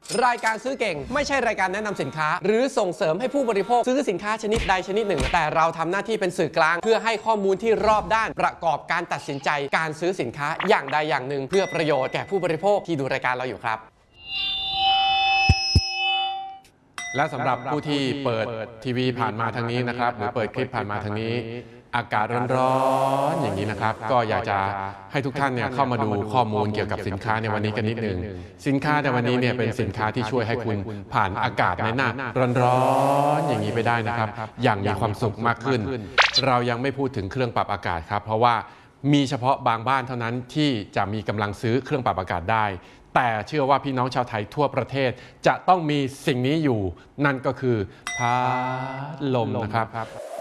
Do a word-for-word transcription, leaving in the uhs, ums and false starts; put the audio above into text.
รายการซื้อเก่งไม่ใช่รายการแนะนำสินค้าหรือส่งเสริมให้ผู้บริโภคซื้อสินค้าชนิดใดชนิดหนึ่งแต่เราทำหน้าที่เป็นสื่อกลางเพื่อให้ข้อมูลที่รอบด้านประกอบการตัดสินใจการซื้อสินค้าอย่างใดอย่างหนึ่งเพื่อประโยชน์แก่ผู้บริโภคที่ดูรายการเราอยู่ครับและสำหรับผู้ที่เปิดทีวีผ่านมาทางนี้นะครับหรือเปิดคลิปผ่านมาทางนี้อากาศร้อนๆอย่างนี้นะครับก็อยากจะให้ทุกท่านเนี่ยเข้ามาดูข้อมูลเกี่ยวกับสินค้าในวันนี้กันนิดหนึ่งสินค้าในวันนี้เนี่ยเป็นสินค้าที่ช่วยให้คุณผ่านอากาศในหน้าร้อนๆอย่างนี้ไปได้นะครับอย่างมีความสุขมากขึ้นเรายังไม่พูดถึงเครื่องปรับอากาศครับเพราะว่ามีเฉพาะบางบ้านเท่านั้นที่จะมีกำลังซื้อเครื่องปรับอากาศได้แต่เชื่อว่าพี่น้องชาวไทยทั่วประเทศจะต้องมีสิ่งนี้อยู่นั่นก็คือพัดลมนะครับ